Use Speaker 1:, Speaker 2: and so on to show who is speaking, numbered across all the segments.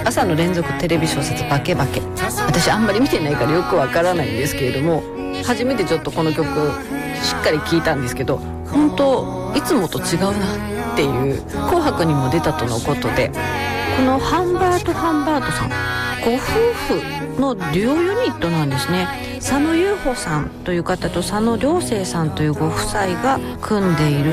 Speaker 1: 朝の連続テレビ小説バケバケ、私あんまり見てないからよくわからないんですけれども、初めてちょっとこの曲しっかり聴いたんですけど、本当いつもと違うなっていう。紅白にも出たとのことで、このハンバートさんご夫婦のデュオユニットなんですね。佐野優穂さんという方と佐野良生さんというご夫妻が組んでいる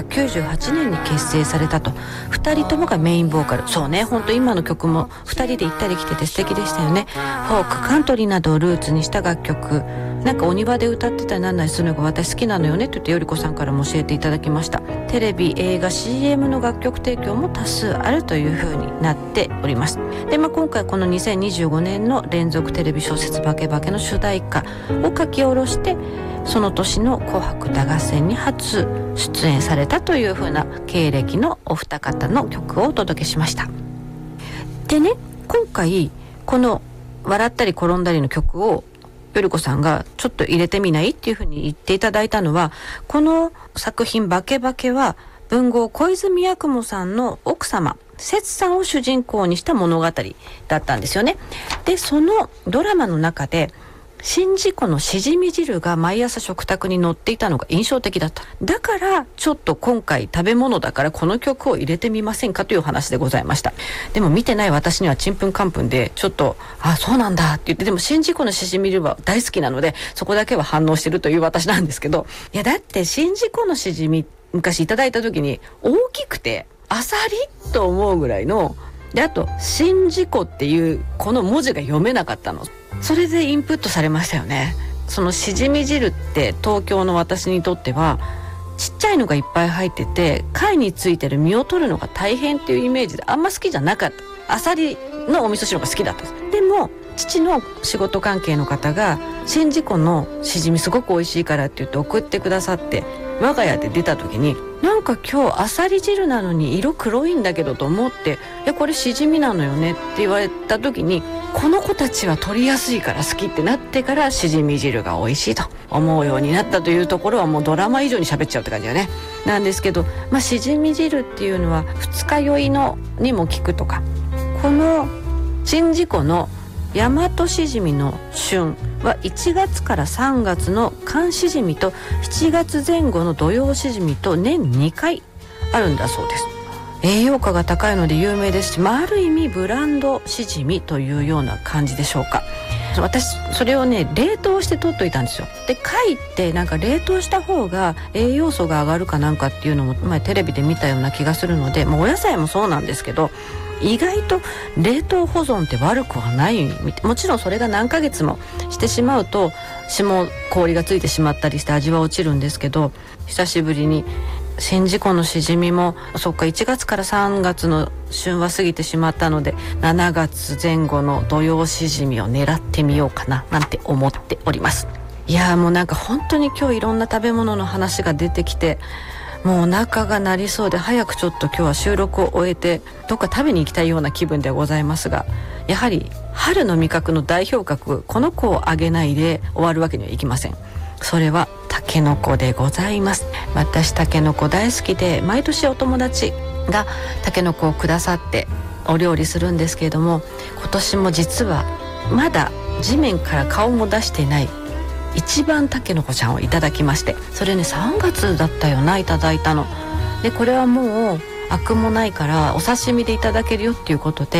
Speaker 1: 1998年に結成されたと。2人ともがメインボーカル。そうね、本当今の曲も2人で行ったり来てて素敵でしたよね。フォークカントリーなどをルーツにした楽曲、なんかお庭で歌ってたりなんなりするのが私好きなのよねと言ってよりこさんからも教えていただきました。テレビ、映画、CM の楽曲提供も多数あるという風になっております。で、今回この2025年の連続テレビ小説バケバケの主題歌を書き下ろして、その年の紅白歌合戦に初出演されたという風な経歴のお二方の曲をお届けしました。でね、今回この笑ったり転んだりの曲をよりこさんがちょっと入れてみないっていう風に言っていただいたのは、この作品バケバケは文豪小泉八雲さんの奥様節さんを主人公にした物語だったんですよね。で、そのドラマの中で宍道湖のしじみ汁が毎朝食卓に載っていたのが印象的だった。だからちょっと今回食べ物だからこの曲を入れてみませんかという話でございました。でも見てない私にはちんぷんかんぷんでちょっとそうなんだって言って、でも宍道湖のしじみ汁は大好きなのでそこだけは反応してるという私なんですけど、いやだって宍道湖のしじみ昔いただいた時に大きくてあさりと思うぐらいので、あと宍道湖っていうこの文字が読めなかったの。それでインプットされましたよね。そのしじみ汁って東京の私にとってはちっちゃいのがいっぱい入ってて貝についてる身を取るのが大変っていうイメージであんま好きじゃなかった。あさりのお味噌汁が好きだった。でも父の仕事関係の方が宍道湖のしじみすごく美味しいからって言って送ってくださって、我が家で出た時になんか今日あさり汁なのに色黒いんだけどと思って、これしじみなのよねって言われた時に、この子たちは取りやすいから好きってなってからしじみ汁が美味しいと思うようになったというところはもうドラマ以上に喋っちゃうって感じだよね。なんですけど、しじみ汁っていうのは二日酔いのにも効くとか、この宍道湖の大和しじみの旬は1月から3月の寒しじみと7月前後の土用しじみと年2回あるんだそうです。栄養価が高いので有名ですし、ある意味ブランドしじみというような感じでしょうか。私それをね冷凍して取っといたんですよ。で、貝ってなんか冷凍した方が栄養素が上がるかなんかっていうのも前テレビで見たような気がするので、お野菜もそうなんですけど意外と冷凍保存って悪くはない。もちろんそれが何ヶ月もしてしまうと霜氷がついてしまったりして味は落ちるんですけど、久しぶりに宍道湖のしじみもそっか1月から3月の旬は過ぎてしまったので7月前後の土用しじみを狙ってみようかななんて思っております。いやもうなんか本当に今日いろんな食べ物の話が出てきてもうお腹が鳴りそうで、早くちょっと今日は収録を終えてどっか食べに行きたいような気分ではございますが、やはり春の味覚の代表格この子をあげないで終わるわけにはいきません。それはタケノコでございます。私タケノコ大好きで毎年お友達がタケノコをくださってお料理するんですけれども、今年も実はまだ地面から顔も出していない一番タケノコちゃんをいただきまして、それね3月だったよな、いただいたので、これはもうアクもないからお刺身でいただけるよっていうことで